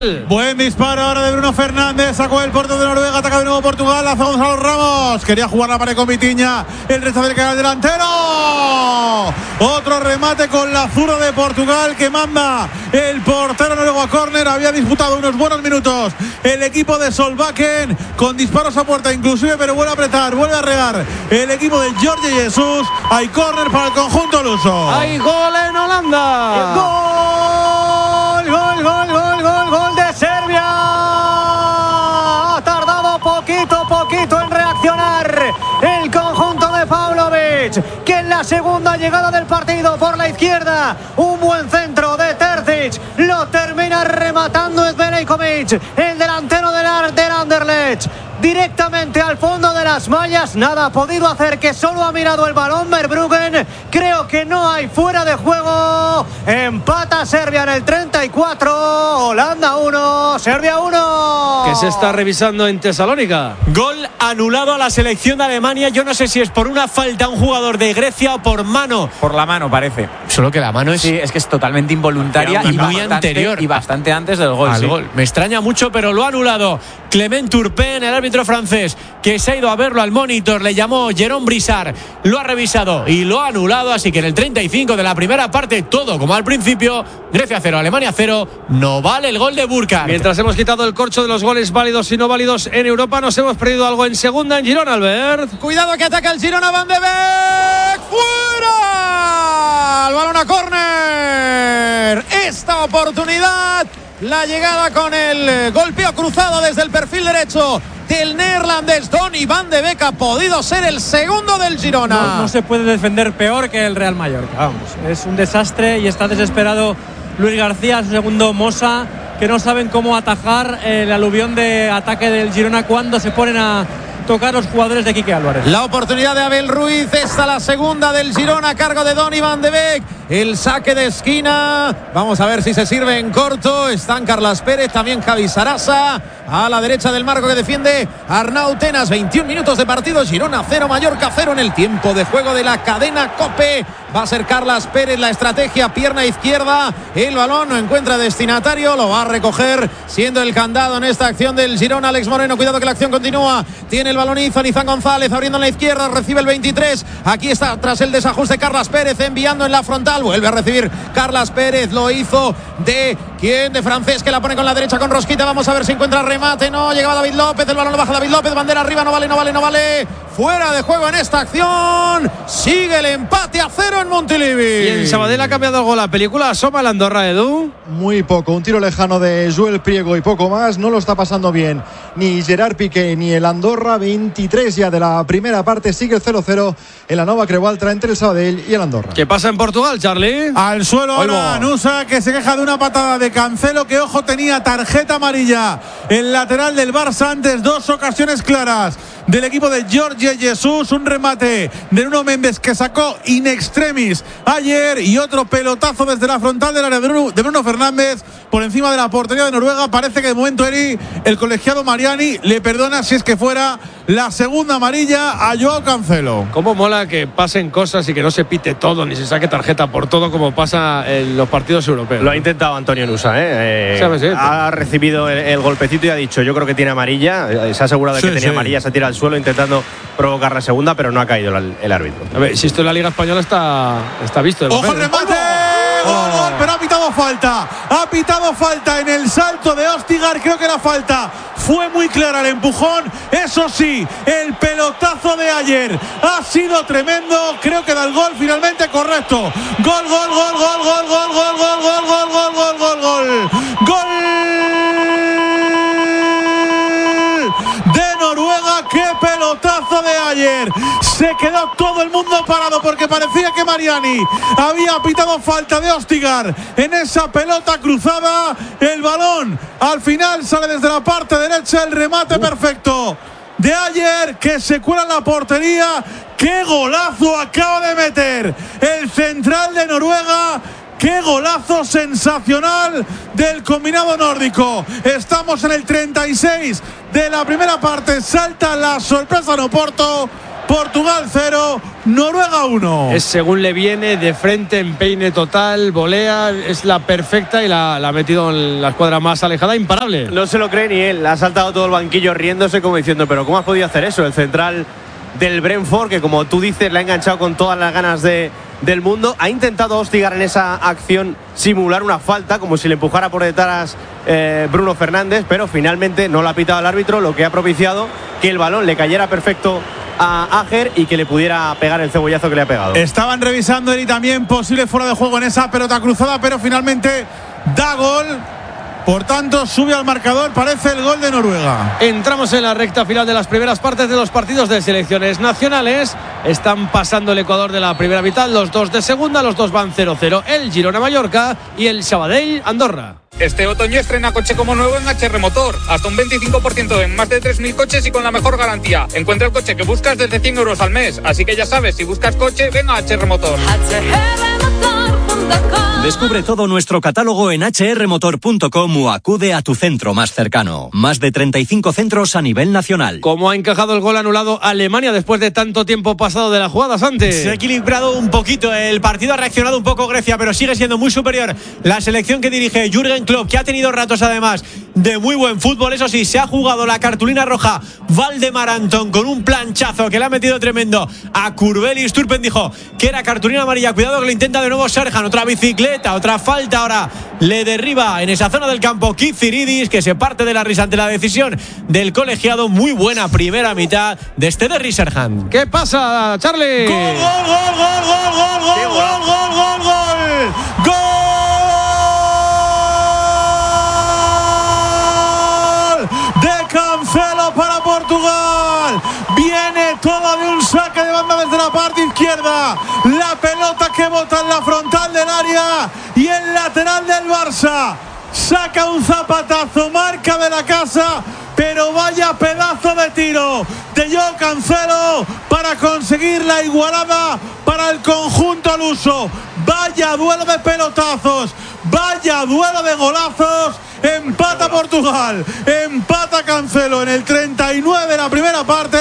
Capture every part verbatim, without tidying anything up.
Buen disparo ahora de Bruno Fernández, sacó el portero de Noruega, ataca de nuevo Portugal, hace Gonzalo Ramos, quería jugar la pared con Vitinha, el rechazo del canal delantero, otro remate con la zurda de Portugal que manda el portero noruego a córner. Había disputado unos buenos minutos el equipo de Solbakken con disparos a puerta inclusive, pero vuelve a apretar, vuelve a regar el equipo de Jorge Jesus. Hay córner para el conjunto luso. Hay gol en Holanda. Gol, gol, gol, gol, gol, gol de Serbia. Ha tardado poquito, poquito en reaccionar el conjunto de Pavlovic, que en la segunda llegada del partido por la izquierda, un buen centro de Terzic, lo termina rematando Zverekovic, el delantero del, del Anderlecht, directamente al fondo de las mallas. Nada ha podido hacer, que solo ha mirado el balón Verbruggen. Creo que no hay fuera de juego. Empata Serbia en el treinta y cuatro. Holanda uno, Serbia uno. Que se está revisando en Tesalónica. Gol anulado a la selección de Alemania. Yo no sé si es por una falta a un jugador de Grecia o por mano. Por la mano parece. Solo que la mano es... Sí, es que es totalmente involuntaria y y muy bastante, anterior y bastante antes del gol. Al sí. gol. Me extraña mucho, pero lo ha anulado Clement Turpin, el árbitro francés, que se ha ido a verlo al monitor. Le llamó Jérôme Brissard, lo ha revisado y lo ha anulado. Así que en el treinta y cinco de la primera parte, todo como al principio. Grecia cero, Alemania cero. No vale el gol de Burkhardt. Mientras hemos quitado el corcho de los goles válidos y no válidos en Europa, nos hemos perdido algo en segunda en Girona, Albert. Cuidado que ataca el Girona, Van de Beek. ¡Fuera! El balón a córner. Esta oportunidad, la llegada con el golpeo cruzado desde el perfil derecho del neerlandés Donny Van de Beek, ha podido ser el segundo del Girona. No, no se puede defender peor que el Real Mallorca, vamos, es un desastre y está desesperado Luis García, su segundo Mosa, que no saben cómo atajar el aluvión de ataque del Girona cuando se ponen a tocar los jugadores de Quique Álvarez. La oportunidad de Abel Ruiz, esta la segunda del Girona a cargo de Donny Van de Beek. El saque de esquina, vamos a ver si se sirve en corto. Están Carlas Pérez, también Javi Sarasa a la derecha del marco que defiende Arnau Tenas. veintiún minutos de partido, Girona cero, Mallorca cero en el tiempo de juego de la cadena COPE. Va a ser Carlas Pérez la estrategia, pierna izquierda, el balón no encuentra destinatario, lo va a recoger siendo el candado en esta acción del Girona. Alex Moreno, cuidado que la acción continúa, tiene el balón Izan, Izan González abriendo en la izquierda, recibe el veintitrés, aquí está tras el desajuste Carlas Pérez enviando en la frontal, vuelve a recibir Carlas Pérez, lo hizo de quién, de Francés, que la pone con la derecha con Rosquita, vamos a ver si encuentra remate, no, llegaba David López, el balón lo baja David López, bandera arriba, no vale, no vale, no vale, fuera de juego en esta acción, sigue el empate a cero en Montilivi. Y en Sabadell ha cambiado algo la película, asoma el Andorra, Edu. Muy poco, un tiro lejano de Joel Priego y poco más, no lo está pasando bien ni Gerard Piqué ni el Andorra. Veintitrés ya de la primera parte, sigue el cero cero en la Nova Creualtra entre el Sabadell y el Andorra. ¿Qué pasa en Portugal, Charlie? Al suelo ahora Nusa, que se queja de una patada de Cancelo, que ojo, tenía tarjeta amarilla el lateral del Barça antes, dos ocasiones claras del equipo de Jorge Jesus, un remate de Nuno Mendes que sacó in extremis ayer y otro pelotazo desde la frontal del área de Bruno, de Bruno Fernández por encima de la portería de Noruega. Parece que de momento Eri, el colegiado Mariani, le perdona si es que fuera la segunda amarilla a Joao Cancelo. Cómo mola que pasen cosas y que no se pite todo ni se saque tarjeta por todo como pasa en los partidos europeos. Lo ha intentado Antonio Nusa, ¿eh? eh ¿Sabes, sí? Ha recibido el, el golpecito y ha dicho, yo creo que tiene amarilla, se ha asegurado de Sí, que tenía sí. amarilla, se ha tirado al suelo intentando provocar la segunda, pero no ha caído el, el árbitro. A ver, si esto en la Liga Española está, está visto. ¡Ojo el remate! ¡Gol, gol! Pero ha pitado falta. Ha pitado falta en el salto de Ostigar. Creo que la falta fue muy clara, el empujón. Eso sí, el pelotazo de ayer ha sido tremendo. Creo que da el gol finalmente correcto. Gol, gol, gol, gol, gol, gol, gol, gol, gol, gol, gol, gol, gol, gol. Gol de Noruega. ¡Qué pelotazo de ayer! Se quedó todo el mundo parado porque parecía que Mariani había pitado falta de Ostigar en esa pelota cruzada. El balón al final sale desde la parte derecha, el remate perfecto de ayer que se cuela en la portería. ¡Qué golazo acaba de meter el central de Noruega! ¡Qué golazo sensacional del combinado nórdico! Estamos en el treinta y seis de la primera parte. Salta la sorpresa en Oporto Portugal cero, Noruega uno. Es según le viene, de frente, empeine total, volea, es la perfecta y la, la ha metido en la escuadra más alejada, imparable. No se lo cree ni él, ha saltado todo el banquillo riéndose como diciendo, pero ¿cómo has podido hacer eso? El central del Brentford, que como tú dices, le ha enganchado con todas las ganas de, del mundo, ha intentado hostigar en esa acción, simular una falta, como si le empujara por detrás eh, Bruno Fernández, pero finalmente no lo ha pitado el árbitro, lo que ha propiciado que el balón le cayera perfecto a Ajer y que le pudiera pegar el cebollazo que le ha pegado. Estaban revisando él y también posible fuera de juego en esa pelota cruzada, pero finalmente da gol. Por tanto, sube al marcador, parece el gol de Noruega. Entramos en la recta final de las primeras partes de los partidos de selecciones nacionales. Están pasando el Ecuador de la primera mitad, los dos de segunda, los dos van cero cero. El Girona-Mallorca y el Sabadell-Andorra. Este otoño estrena coche como nuevo en H R Motor. Hasta un veinticinco por ciento en más de tres mil coches y con la mejor garantía. Encuentra el coche que buscas desde cien euros al mes. Así que ya sabes, si buscas coche, ven a H R Motor. H R motor punto com. Descubre todo nuestro catálogo en h r motor punto com o acude a tu centro más cercano. Más de treinta y cinco centros a nivel nacional. ¿Cómo ha encajado el gol anulado Alemania después de tanto tiempo pasado de la jugada, Santi? Se ha equilibrado un poquito. El partido ha reaccionado un poco Grecia, pero sigue siendo muy superior la selección que dirige Jürgen Klopp, que ha tenido ratos además de muy buen fútbol. Eso sí, se ha jugado la cartulina roja Valdemar Antón con un planchazo que le ha metido tremendo a Kurbelis. Turpen dijo que era cartulina amarilla. Cuidado que lo intenta de nuevo Serjan. Otra bicicleta, otra falta. Ahora le derriba en esa zona del campo Kiziridis, que se parte de la risa ante la decisión del colegiado. Muy buena primera mitad de este Derry Serjan. ¿Qué pasa, Charlie? Gol, gol, gol, gol, gol, gol, gol, gol, gol, gol, gol, gol. Cancelo para Portugal. Viene todo de un saque de banda desde la parte izquierda. La pelota que bota en la frontal del área y el lateral del Barça saca un zapatazo, marca de la casa, pero vaya pedazo de tiro de Joao Cancelo para conseguir la igualada para el conjunto luso. Vaya duelo de pelotazos, vaya duelo de golazos. Empata Portugal, empata Cancelo en el treinta y nueve de la primera parte.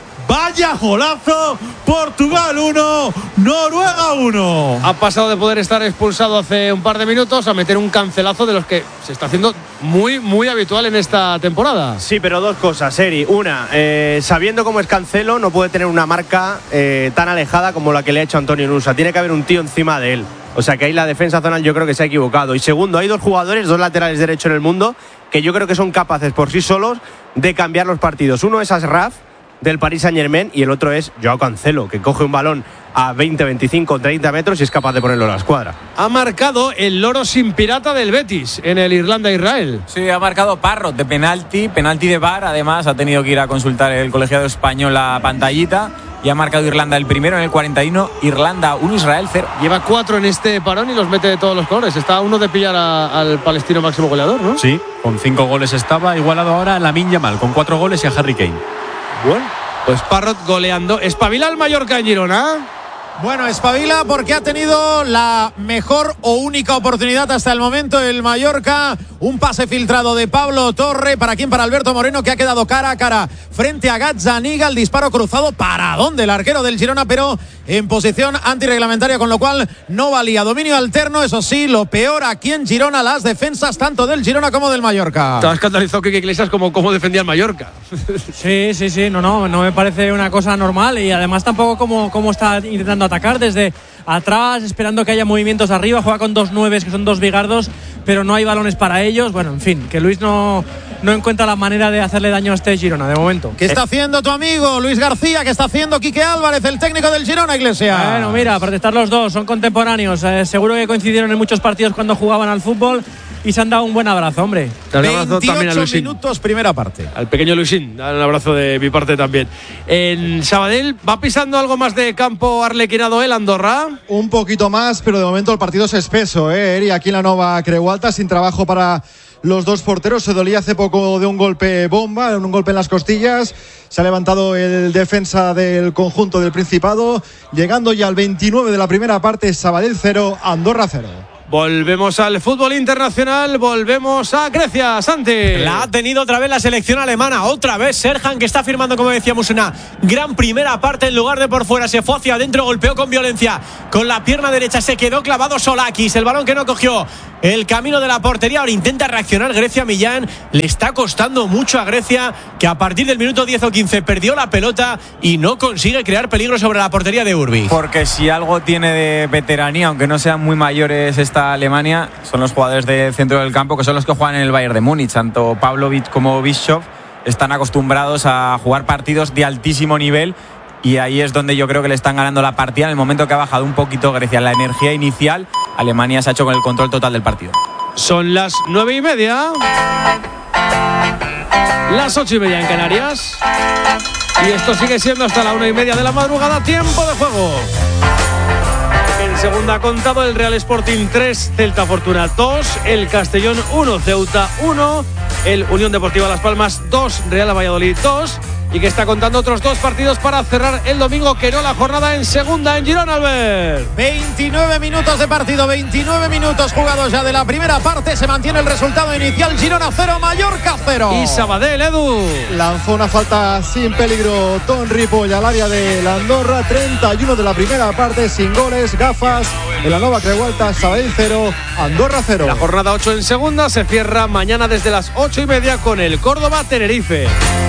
Vaya golazo. Portugal uno, Noruega uno. Ha pasado de poder estar expulsado hace un par de minutos a meter un cancelazo de los que se está haciendo muy, muy habitual en esta temporada. Sí, pero dos cosas, Eri. Una, eh, sabiendo cómo es Cancelo, no puede tener una marca eh, tan alejada como la que le ha hecho Antonio Nusa. Tiene que haber un tío encima de él. O sea que ahí la defensa zonal yo creo que se ha equivocado. Y segundo, hay dos jugadores, dos laterales derechos en el mundo, que yo creo que son capaces por sí solos de cambiar los partidos. Uno es Ashraf, del Paris Saint-Germain, y el otro es Joao Cancelo, que coge un balón a veinte, veinticinco, treinta metros y es capaz de ponerlo a la escuadra. Ha marcado el loro sin pirata del Betis en el Irlanda-Israel. Sí, ha marcado Parrot de penalti, penalti de V A R. Además, ha tenido que ir a consultar el colegiado español la pantallita. Y ha marcado Irlanda el primero en el cuarenta y uno, Irlanda uno, Israel cero. Lleva cuatro en este parón y los mete de todos los colores. Está a uno de pillar a, al palestino máximo goleador, ¿no? Sí, con cinco goles estaba, igualado ahora a Lamine Yamal, con cuatro goles y a Harry Kane. Bueno, pues Parrot goleando. ¿Espabila el Mallorca en Girona? Bueno, espabila porque ha tenido la mejor o única oportunidad hasta el momento el Mallorca. Un pase filtrado de Pablo Torre. ¿Para quién? Para Alberto Moreno, que ha quedado cara a cara frente a Gazzaniga. El disparo cruzado para dónde el arquero del Girona, pero en posición antirreglamentaria, con lo cual no valía. Dominio alterno, eso sí, lo peor aquí en Girona, las defensas tanto del Girona como del Mallorca. Estaba escandalizado Quique Iglesias como cómo defendía el Mallorca. Sí, sí, sí, no, no, no me parece una cosa normal y además tampoco como, como está intentando atacar desde atrás, esperando que haya movimientos arriba. Juega con dos nueves, que son dos bigardos, pero no hay balones para ellos. Bueno, en fin, que Luis no, no encuentra la manera de hacerle daño a este Girona de momento. ¿Qué está haciendo tu amigo Luis García? ¿Qué está haciendo Quique Álvarez, el técnico del Girona, Iglesias? Bueno, mira, para estar los dos, son contemporáneos. Eh, seguro que coincidieron en muchos partidos cuando jugaban al fútbol y se han dado un buen abrazo, hombre. Un abrazo también a Luisín. Minutos, primera parte. Al pequeño Luisín, un abrazo de mi parte también. En Sabadell, ¿va pisando algo más de campo arlequinado el Andorra? Un poquito más, pero de momento el partido es espeso, ¿eh? Eri, aquí en la Nova Creualta, sin trabajo para los dos porteros. Se dolía hace poco de un golpe bomba, un golpe en las costillas. Se ha levantado el defensa del conjunto del Principado, llegando ya al veintinueve de la primera parte. Sabadell cero, Andorra cero. Volvemos al fútbol internacional, volvemos a Grecia, Santi. La ha tenido otra vez la selección alemana, otra vez Serhan, que está firmando, como decíamos, una gran primera parte. En lugar de por fuera, se fue hacia adentro, golpeó con violencia con la pierna derecha, se quedó clavado Solakis, el balón que no cogió el camino de la portería. Ahora intenta reaccionar Grecia. Millán, le está costando mucho a Grecia, que a partir del minuto diez o quince perdió la pelota y no consigue crear peligro sobre la portería de Urbi. Porque si algo tiene de veteranía, aunque no sean muy mayores esta Alemania, son los jugadores del centro del campo, que son los que juegan en el Bayern de Múnich. Tanto Pavlovic como Bischoff están acostumbrados a jugar partidos de altísimo nivel, y ahí es donde yo creo que le están ganando la partida. En el momento que ha bajado un poquito Grecia la energía inicial, Alemania se ha hecho con el control total del partido. Son las nueve y media, las ocho y media en Canarias, y esto sigue siendo hasta la una y media de la madrugada. Tiempo de juego. En segunda ha contado el Real Sporting tres, Celta Fortuna dos, el Castellón uno, Ceuta uno, el Unión Deportiva Las Palmas dos, Real Valladolid dos, y que está contando otros dos partidos para cerrar el domingo, que no la jornada en segunda en Girona, Albert. veintinueve minutos de partido, veintinueve minutos jugados ya de la primera parte. Se mantiene el resultado inicial: Girona cero, Mallorca cero. Y Sabadell, Edu. Lanzó una falta sin peligro Ton Ripoll al área de la Andorra. treinta y uno de la primera parte, sin goles. Gafas en la Nova Creualta. Sabadell cero, Andorra cero. La jornada ocho en segunda se cierra mañana desde las ocho y media con el Córdoba Tenerife.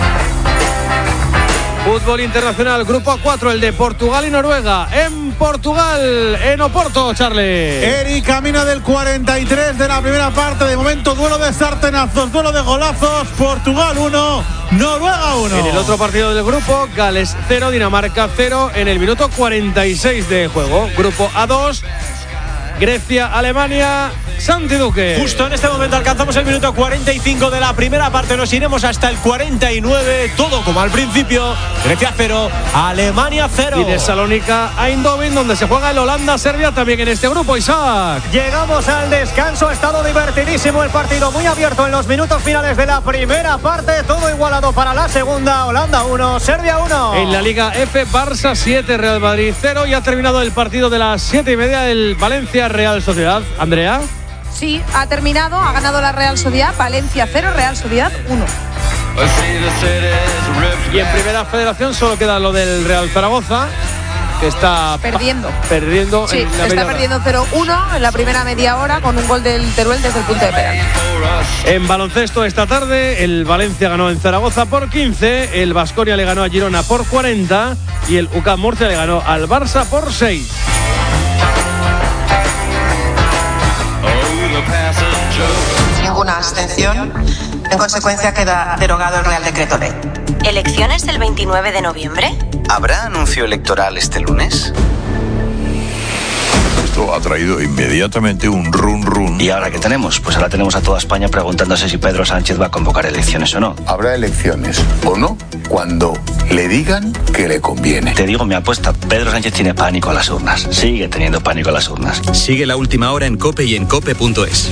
Fútbol internacional, grupo cuatro, el de Portugal y Noruega. En Portugal, en Oporto, Charlie. Eri camina del cuarenta y tres de la primera parte. De momento, duelo de sartenazos, duelo de golazos. Portugal uno, Noruega uno. En el otro partido del grupo, Gales cero, Dinamarca cero, en el minuto cuarenta y seis de juego. Grupo A dos, Grecia, Alemania, Santi Duque. Justo en este momento alcanzamos el minuto cuarenta y cinco de la primera parte. Nos iremos hasta el cuarenta y nueve. Todo como al principio. Grecia cero, Alemania cero. Y de Salónica a Eindhoven, donde se juega el Holanda-Serbia también en este grupo, Isaac. Llegamos al descanso. Ha estado divertidísimo el partido, muy abierto en los minutos finales de la primera parte. Todo igualado para la segunda. Holanda uno, Serbia uno. En la Liga F, Barça siete, Real Madrid cero. Y ha terminado el partido de las siete y media, el Valencia-Real Sociedad. Andrea. Sí, ha terminado, ha ganado la Real Sociedad, Valencia cero, Real Sociedad uno. Y en Primera Federación solo queda lo del Real Zaragoza, que está perdiendo. Perdiendo. Sí, está perdiendo cero uno en la primera media hora con un gol del Teruel desde el punto de penalti. En baloncesto esta tarde, el Valencia ganó en Zaragoza por quince, el Baskonia le ganó a Girona por cuarenta y el U C A M Murcia le ganó al Barça por seis. Ninguna abstención. En consecuencia, queda derogado el Real Decreto Ley. ¿Elecciones el veintinueve de noviembre? ¿Habrá anuncio electoral este lunes? Esto ha traído inmediatamente un run run. ¿Y ahora qué tenemos? Pues ahora tenemos a toda España preguntándose si Pedro Sánchez va a convocar elecciones o no. Habrá elecciones o no cuando le digan que le conviene. Te digo mi apuesta, Pedro Sánchez tiene pánico a las urnas. Sigue teniendo pánico a las urnas. Sigue La Última Hora en COPE y en cope punto es.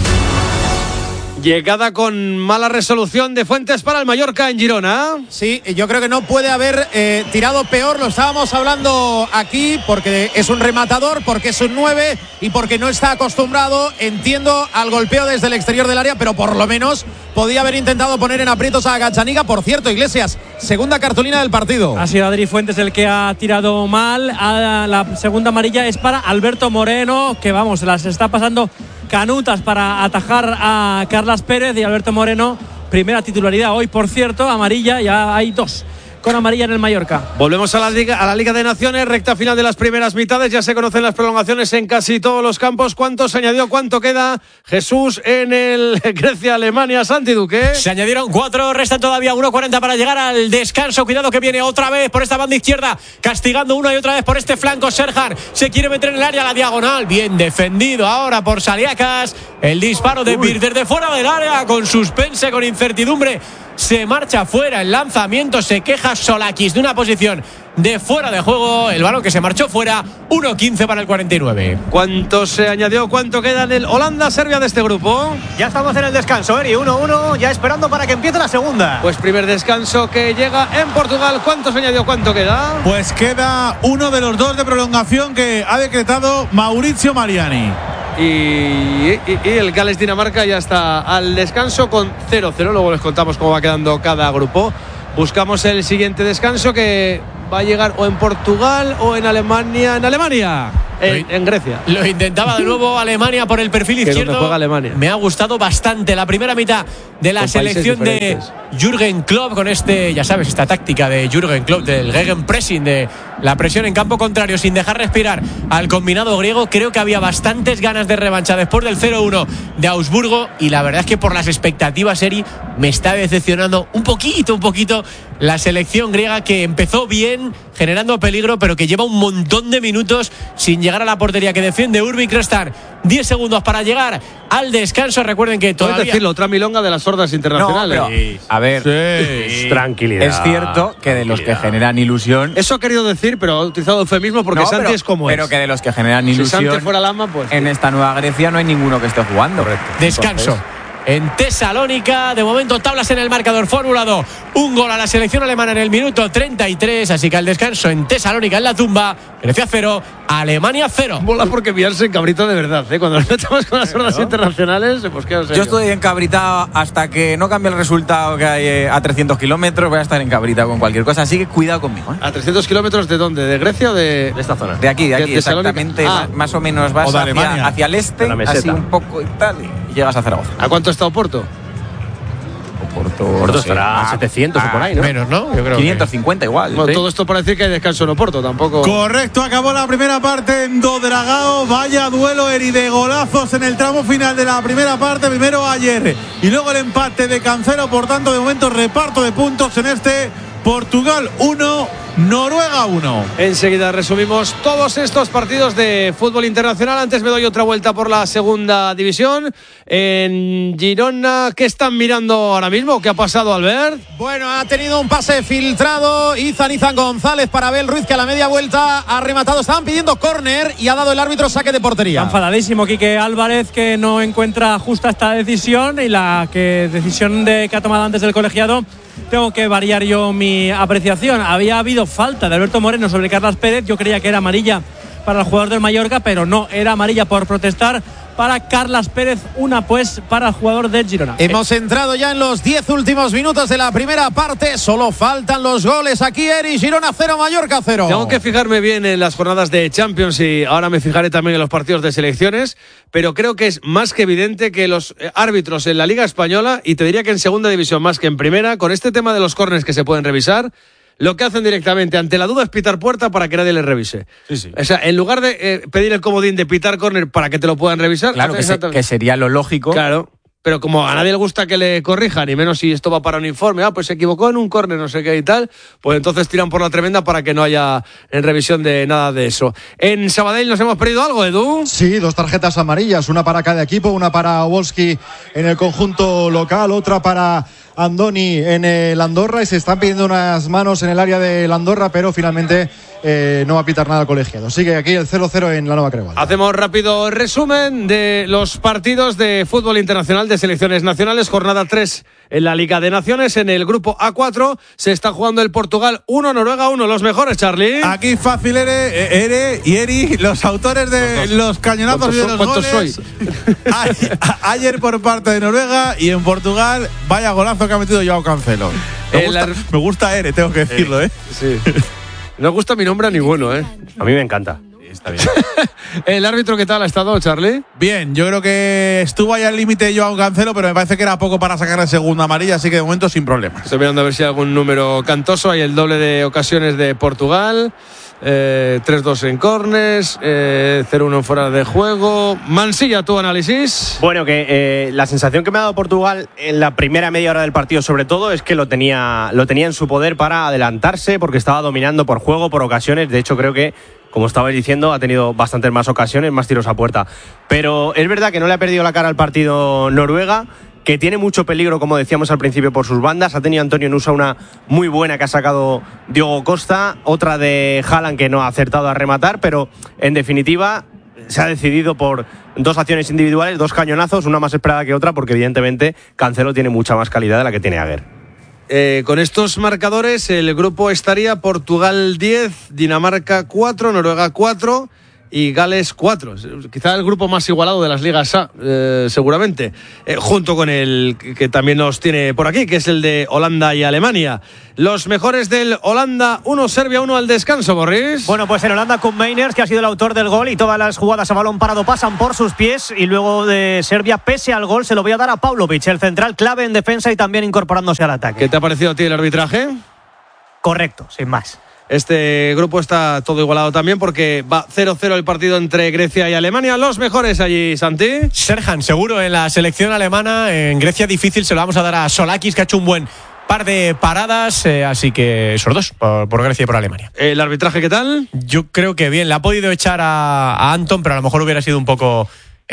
Llegada con mala resolución de Fuentes para el Mallorca en Girona. Sí, yo creo que no puede haber eh, tirado peor. Lo estábamos hablando aquí porque es un rematador, porque es un nueve y porque no está acostumbrado, entiendo, al golpeo desde el exterior del área, pero por lo menos podía haber intentado poner en aprietos a Gazzaniga. Por cierto, Iglesias, segunda cartulina del partido. Ha sido Adri Fuentes el que ha tirado mal. A la segunda amarilla es para Alberto Moreno, que vamos, las está pasando canutas para atajar a Carlas Pérez. Y Alberto Moreno, primera titularidad hoy, por cierto, amarilla, ya hay dos con amarilla en el Mallorca. Volvemos a la Liga, a la Liga de Naciones, recta final de las primeras mitades, ya se conocen las prolongaciones en casi todos los campos. ¿Cuánto se añadió? ¿Cuánto queda, Jesús, en el Grecia-Alemania? Santi Duque. Se añadieron cuatro, restan todavía uno cuarenta para llegar al descanso. Cuidado que viene otra vez por esta banda izquierda, castigando una y otra vez por este flanco. Serhan se quiere meter en el área, la diagonal, bien defendido ahora por Saliakas. El disparo de Vir desde fuera del área, con suspense, con incertidumbre. Se marcha fuera el lanzamiento, se queja Solakis de una posición de fuera de juego. El balón que se marchó fuera, uno quince para el cuarenta y nueve. ¿Cuánto se añadió? ¿Cuánto queda en el Holanda-Serbia de este grupo? Ya estamos en el descanso, Eri, uno uno, ya esperando para que empiece la segunda. Pues primer descanso que llega en Portugal. ¿Cuánto se añadió? ¿Cuánto queda? Pues queda uno de los dos de prolongación que ha decretado Mauricio Mariani. y, y, y el Gales-Dinamarca ya está al descanso con cero cero. Luego les contamos cómo va quedando cada grupo. Buscamos el siguiente descanso que va a llegar o en Portugal o en Alemania. En Alemania, en, en Grecia. Lo intentaba de nuevo Alemania por el perfil que izquierdo. Juega Alemania. Me ha gustado bastante la primera mitad de la Con selección de Jürgen Klopp con este, ya sabes, esta táctica de Jürgen Klopp del Gegenpressing, de la presión en campo contrario sin dejar respirar al combinado griego. Creo que había bastantes ganas de revancha después del cero uno de Augsburgo y la verdad es que por las expectativas, Eri, me está decepcionando un poquito, un poquito la selección griega, que empezó bien generando peligro, pero que lleva un montón de minutos sin llegar a la portería que defiende Urbi Crestar. diez segundos para llegar al descanso. Recuerden que todavía... Puedes decirlo, otra milonga de las sordas internacionales. No, pero, a ver, sí. Sí. Tranquilidad. Es cierto que de los que generan ilusión... Eso ha querido decir, pero ha utilizado eufemismo porque No, Santi pero, es como pero es. que de los que generan Si ilusión Santi fuera Lama, pues en esta Nueva Grecia no hay ninguno que esté jugando. Correcto. Descanso. Entonces, en Tesalónica, de momento tablas en el marcador, Fórmula dos, un gol a la selección alemana en el minuto treinta y tres, así que al descanso en Tesalónica, en la tumba, Grecia cero, Alemania cero. Mola porque pillarse en cabrito de verdad, ¿eh? Cuando nos metamos con las sordas ¿no? internacionales, pues queda serio. Yo estoy encabritado hasta que no cambie el resultado que hay eh, a trescientos kilómetros, voy a estar encabritado con cualquier cosa, así que cuidado conmigo. ¿eh? ¿A trescientos kilómetros de dónde? ¿De Grecia o de, de esta zona? De aquí, de aquí, Tesalónica. exactamente, Ah. más, más o menos vas O de hacia, Alemania. hacia el este, De la meseta. así un poco y tal, y llegas a Zaragoza. ¿A cuánto está Oporto? Porto, Porto no sé, estará a setecientos o por ahí, ¿no? Menos, ¿no? Yo creo quinientos cincuenta igual. Bueno, sí. todo esto para decir que hay descanso en Oporto, tampoco. Correcto, acabó la primera parte en Dodragao. Vaya duelo, Eri, de golazos en el tramo final de la primera parte. Primero ayer y luego el empate de Cancelo. Por tanto, de momento reparto de puntos en este Portugal uno, Noruega uno. Enseguida resumimos todos estos partidos de fútbol internacional. Antes me doy otra vuelta por la segunda división. En Girona, ¿qué están mirando ahora mismo? ¿Qué ha pasado, Albert? Bueno, ha tenido un pase filtrado Izan Izan González para Abel Ruiz, que a la media vuelta ha rematado. Estaban pidiendo córner y ha dado el árbitro saque de portería. Está enfadadísimo Quique Álvarez, que no encuentra justa esta decisión, y la que decisión de, que ha tomado antes del colegiado. Tengo que variar yo mi apreciación. Había habido falta de Alberto Moreno sobre Carlas Pérez. Yo creía que era amarilla para el jugador del Mallorca, pero no, era amarilla por protestar para Carlas Pérez, una pues para el jugador del Girona. Hemos entrado ya en los diez últimos minutos de la primera parte. Solo faltan los goles aquí, Eri. Girona cero, Mallorca cero. Tengo que fijarme bien en las jornadas de Champions y ahora me fijaré también en los partidos de selecciones, pero creo que es más que evidente que los árbitros en la Liga Española, y te diría que en segunda división más que en primera, con este tema de los córners que se pueden revisar, lo que hacen directamente ante la duda es pitar puerta para que nadie les revise. Sí, sí. O sea, en lugar de eh, pedir el comodín de pitar córner para que te lo puedan revisar, Claro, que, se- que sería lo lógico. Claro, pero como a nadie le gusta que le corrijan, y menos si esto va para un informe, ah, pues se equivocó en un córner, no sé qué y tal, pues entonces tiran por la tremenda para que no haya en revisión de nada de eso. En Sabadell nos hemos perdido algo, Edu. Sí, dos tarjetas amarillas, una para cada equipo, una para Wolski en el conjunto local, otra para Andoni en el Andorra, y se están pidiendo unas manos en el área del Andorra, pero finalmente eh, no va a pitar nada el colegiado. Sigue aquí el cero cero en la Nueva Creual. Hacemos rápido resumen de los partidos de fútbol internacional de selecciones nacionales. Jornada tres en la Liga de Naciones. En el grupo A cuatro se está jugando el Portugal uno, Noruega uno. Los mejores, Charlie. Aquí fácil, Ere, Ere y Eri, los autores de los cañonazos y de los ¿Cuántos goles. sois? A- Ayer por parte de Noruega, y en Portugal, vaya golazo que ha metido Joao Cancelo. Me El gusta, ar- me gusta Ere, tengo que decirlo, ¿eh? Sí. No gusta mi nombre a ninguno, ¿eh? A mí me encanta. Está bien. ¿El árbitro qué tal ha estado, Charlie? Bien, yo creo que estuvo ahí al límite Joao Cancelo, pero me parece que era poco para sacar la segunda amarilla, así que de momento sin problemas. Estoy mirando a ver si hay algún número cantoso. Hay el doble de ocasiones de Portugal. Eh, tres dos en corners, eh, cero uno fuera de juego. Mansilla, tu análisis. Bueno, que eh, la sensación que me ha dado Portugal en la primera media hora del partido, sobre todo, es que lo tenía, lo tenía en su poder para adelantarse, porque estaba dominando por juego, por ocasiones. De hecho, creo que, como estabais diciendo, ha tenido bastantes más ocasiones, más tiros a puerta. Pero es verdad que no le ha perdido la cara al partido Noruega, que tiene mucho peligro, como decíamos al principio, por sus bandas. Ha tenido Antonio Nusa una muy buena que ha sacado Diogo Costa, otra de Haaland que no ha acertado a rematar, pero en definitiva se ha decidido por dos acciones individuales, dos cañonazos, una más esperada que otra, porque evidentemente Cancelo tiene mucha más calidad de la que tiene Aguer. Eh, con estos marcadores el grupo estaría Portugal diez, Dinamarca cuatro, Noruega cuatro y Gales cuatro. Quizá el grupo más igualado de las ligas A, eh, seguramente, eh, junto con el que también nos tiene por aquí, que es el de Holanda y Alemania. Los mejores del Holanda uno, Serbia uno al descanso, Boris. Bueno, pues en Holanda con Meiners, que ha sido el autor del gol, y todas las jugadas a balón parado pasan por sus pies, y luego de Serbia, pese al gol, se lo voy a dar a Pavlovic, el central clave en defensa y también incorporándose al ataque. ¿Qué te ha parecido a ti el arbitraje? Correcto, sin más. Este grupo está todo igualado también porque va cero cero el partido entre Grecia y Alemania. Los mejores allí, Santi. Serhan, seguro en la selección alemana. En Grecia difícil, se lo vamos a dar a Solakis, que ha hecho un buen par de paradas, eh, así que esos dos, por, por Grecia y por Alemania. ¿El arbitraje qué tal? Yo creo que bien, le ha podido echar a, a Anton, pero a lo mejor hubiera sido un poco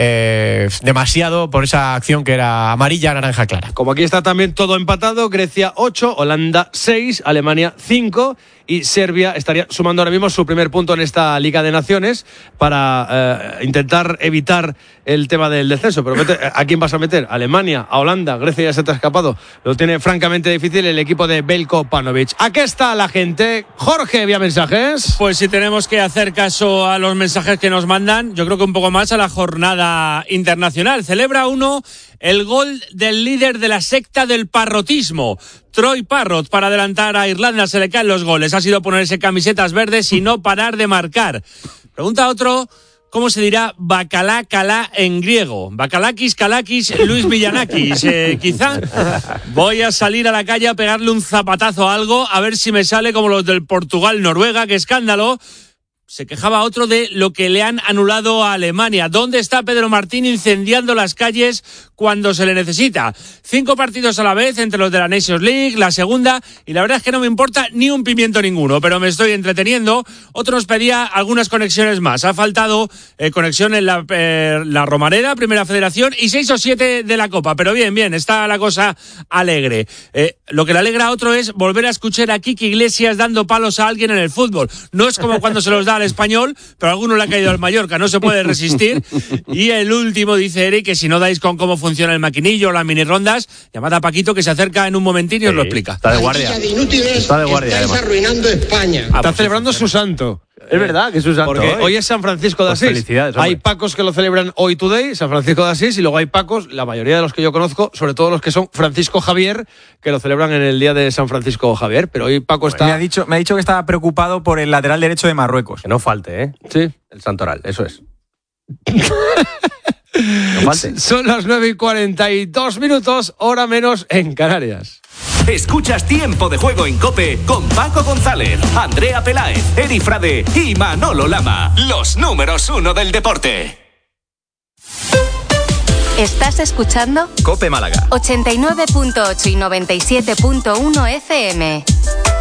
eh, demasiado por esa acción que era amarilla, naranja clara. Como aquí está también todo empatado, Grecia ocho, Holanda seis, Alemania cinco y Serbia estaría sumando ahora mismo su primer punto en esta Liga de Naciones para eh, intentar evitar el tema del descenso. Pero mete, ¿a quién vas a meter? Alemania, a Holanda, Grecia ya se te ha escapado. Lo tiene francamente difícil el equipo de Belko Panovic. Aquí está la gente. Jorge, vía mensajes. Pues si tenemos que hacer caso a los mensajes que nos mandan, yo creo que un poco más a la jornada internacional. Celebra uno el gol del líder de la secta del parrotismo, Troy Parrott, para adelantar a Irlanda. Se le caen los goles. Ha sido ponerse camisetas verdes y no parar de marcar. Pregunta a otro, ¿cómo se dirá bacalá calá en griego? Bacalakis, Kalakis, Luis Villanakis. Eh, quizá voy a salir a la calle a pegarle un zapatazo a algo, a ver si me sale como los del Portugal-Noruega. ¡Qué escándalo! Se quejaba otro de lo que le han anulado a Alemania. ¿Dónde está Pedro Martín incendiando las calles cuando se le necesita? Cinco partidos a la vez entre los de la Nations League, la segunda, y la verdad es que no me importa ni un pimiento ninguno, pero me estoy entreteniendo. Otro nos pedía algunas conexiones más. Ha faltado eh, conexión en la, eh, la Romareda, Primera Federación, y seis o siete de la Copa. Pero bien, bien, está la cosa alegre. Eh, lo que le alegra a otro es volver a escuchar a Kiki Iglesias dando palos a alguien en el fútbol. No es como cuando se los da al Español, pero a alguno le ha caído al Mallorca, no se puede resistir. Y el último dice Eric que si no dais con cómo funciona el maquinillo o las mini rondas, llamad a Paquito que se acerca en un momentín y sí, os lo explica. Está de guardia. Está de guardia. Estáis arruinando España. Está ah, pues celebrando su santo. Es verdad que es su santo. Porque hoy, hoy es San Francisco de pues Asís. Felicidades, hombre. Hay Pacos que lo celebran hoy today, San Francisco de Asís, y luego hay Pacos, la mayoría de los que yo conozco, sobre todo los que son Francisco Javier, que lo celebran en el día de San Francisco Javier. Pero hoy Paco está. Me ha dicho, me ha dicho que estaba preocupado por el lateral derecho de Marruecos. Que no falte, ¿eh? Sí. El santoral, eso es. No falte. Son las nueve y cuarenta y dos minutos, hora menos en Canarias. Escuchas Tiempo de Juego en COPE con Paco González, Andrea Peláez, Eri Frade y Manolo Lama. Los números uno del deporte. ¿Estás escuchando? COPE Málaga. ochenta y nueve punto ocho y noventa y siete punto uno F M.